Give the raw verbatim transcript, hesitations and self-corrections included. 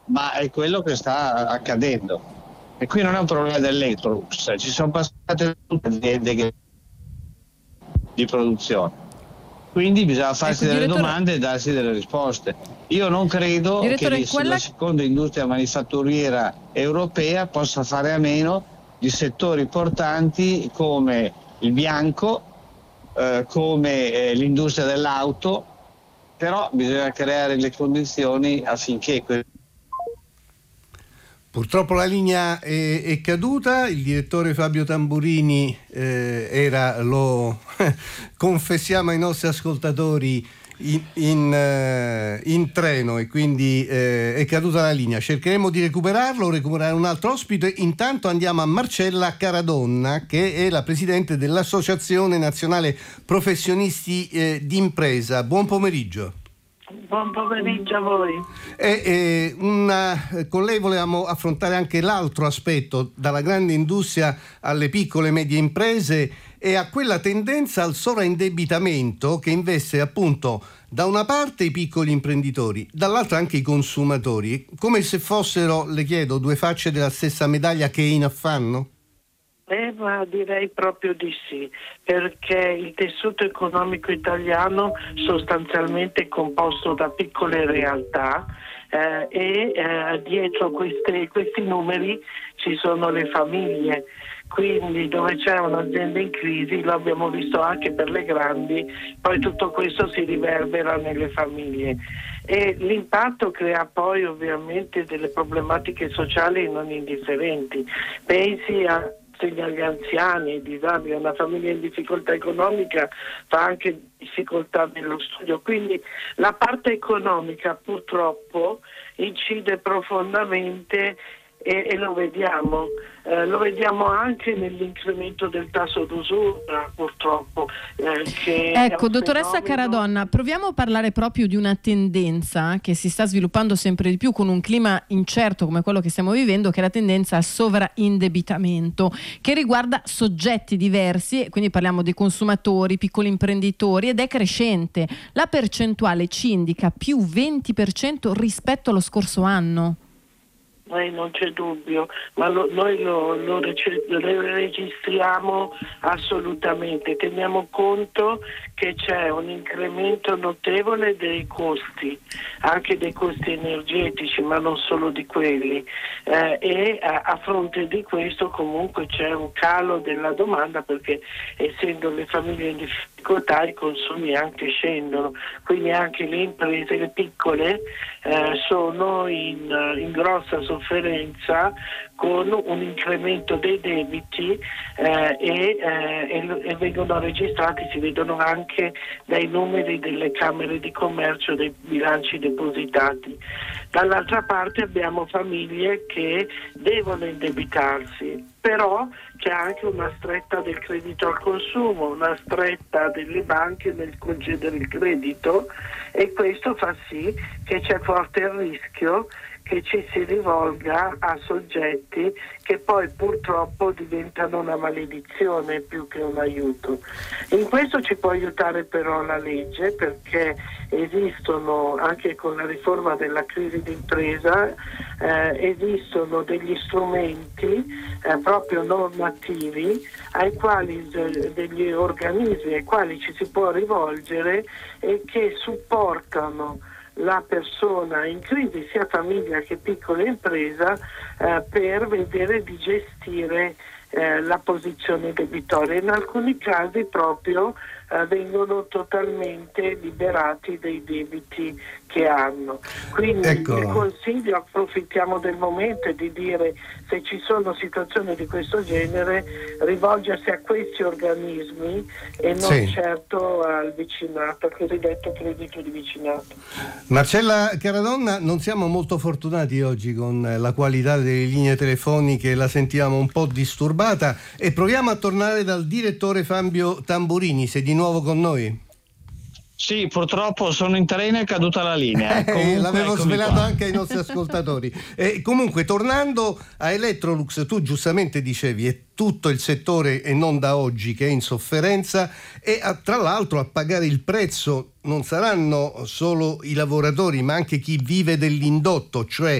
ma è quello che sta accadendo. E qui non è un problema dell'Electrolux, ci sono passate tutte le aziende che- di produzione. Quindi bisogna farsi Ecco, delle direttore- domande e darsi delle risposte. Io non credo Direttore, che quella- la seconda industria manifatturiera europea possa fare a meno di settori importanti come il bianco, eh, come eh, l'industria dell'auto, però bisogna creare le condizioni affinché que- Purtroppo la linea è, è caduta, il direttore Fabio Tamburini eh, era, lo confessiamo ai nostri ascoltatori, in, in, eh, in treno e quindi eh, è caduta la linea. Cercheremo di recuperarlo, recuperare un altro ospite. Intanto andiamo a Marcella Caradonna, che è la presidente dell'Associazione Nazionale Professionisti eh, d'Impresa. Buon pomeriggio. Buon pomeriggio a voi. E, e una, con lei volevamo affrontare anche l'altro aspetto, dalla grande industria alle piccole e medie imprese e a quella tendenza al sovraindebitamento che investe appunto da una parte i piccoli imprenditori, dall'altra anche i consumatori, come se fossero, le chiedo, due facce della stessa medaglia che è in affanno? Eh, ma direi proprio di sì, perché il tessuto economico italiano sostanzialmente è composto da piccole realtà eh, e eh, dietro queste, questi numeri ci sono le famiglie. Quindi dove c'è un'azienda in crisi, lo abbiamo visto anche per le grandi, poi tutto questo si riverbera nelle famiglie e l'impatto crea poi ovviamente delle problematiche sociali non indifferenti. Pensi a agli anziani, ai disabili, una famiglia in difficoltà economica fa anche difficoltà nello studio, quindi la parte economica purtroppo incide profondamente e, e lo vediamo, eh, lo vediamo anche nell'incremento del tasso d'usura purtroppo. Eh, che ecco, è un dottoressa fenomeno... Caradonna, proviamo a parlare proprio di una tendenza che si sta sviluppando sempre di più con un clima incerto come quello che stiamo vivendo, che è la tendenza al sovraindebitamento, che riguarda soggetti diversi, quindi parliamo di consumatori, piccoli imprenditori, ed è crescente. La percentuale ci indica più venti per cento rispetto allo scorso anno. Eh, non c'è dubbio, ma lo, noi lo, lo, rece- lo registriamo assolutamente, teniamo conto che c'è un incremento notevole dei costi, anche dei costi energetici, ma non solo di quelli, eh, e a, a fronte di questo comunque c'è un calo della domanda perché essendo le famiglie in difficoltà i consumi anche scendono, quindi anche le imprese, le piccole, eh, sono in, in grossa sofferenza con un incremento dei debiti eh, e, eh, e, e vengono registrati, si vedono anche dai numeri delle camere di commercio, dei bilanci depositati. Dall'altra parte abbiamo famiglie che devono indebitarsi, però c'è anche una stretta del credito al consumo, una stretta delle banche nel concedere il credito e questo fa sì che c'è forte il rischio che ci si rivolga a soggetti che poi purtroppo diventano una maledizione più che un aiuto. In questo ci può aiutare però la legge, perché esistono anche con la riforma della crisi d'impresa eh, esistono degli strumenti eh, proprio normativi ai quali de- degli organismi ai quali ci si può rivolgere e che supportano la persona in crisi, sia famiglia che piccola impresa, eh, per vedere di gestire eh, la posizione debitoria. In alcuni casi proprio eh, vengono totalmente liberati dei debiti che hanno. Quindi Ecco. il consiglio, approfittiamo del momento e di dire, se ci sono situazioni di questo genere, rivolgersi a questi organismi e non Sì. certo al vicinato, al cosiddetto credito di vicinato. Marcella Caradonna, non siamo molto fortunati oggi con la qualità delle linee telefoniche, la sentivamo un po' disturbata e proviamo a tornare dal direttore Fabio Tamburini, sei di nuovo con noi? Sì, purtroppo sono in treno e è caduta la linea. Eh, Comunque, l'avevo eccomi svelato qua. anche ai nostri ascoltatori. Eh, comunque, tornando a Electrolux, tu giustamente dicevi è tutto il settore e non da oggi che è in sofferenza e a, tra l'altro a pagare il prezzo non saranno solo i lavoratori ma anche chi vive dell'indotto, cioè